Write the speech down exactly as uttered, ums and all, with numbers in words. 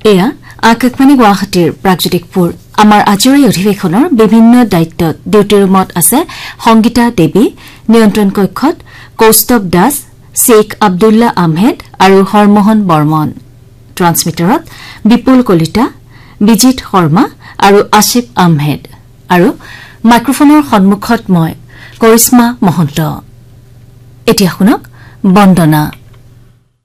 এয়া আকাশবাণী গুৱাহাটীৰ প্ৰাগজ্যোতিকপুৰ আমাৰ আজিৰ অধিৱেশনৰ বিভিন্ন দায়িত্বত ডিউটি ৰুমত আছে সংগীতা দেৱী, নিয়ন্ত্ৰণ কক্ষত কৌস্তৱ দাস, শ্বেখ আব্দুল্লা আহমেদ আৰু হৰমোহন বৰ্মন, ট্ৰান্সমিটাৰত বিপুল কলিতা, বিজিত শৰ্মা আৰু আছিফ আহমেদ আৰু মাইক্ৰফোনৰ সন্মুখত মই কৰিশ্মা মহন্ত। এতিয়া শুনক বন্দনা।